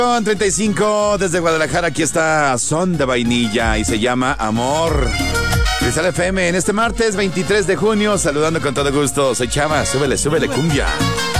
Con 35 desde Guadalajara, aquí está Son de Vainilla y se llama Amor. Cristal FM en este martes 23 de junio, saludando con todo gusto. Soy Chava, súbele cumbia.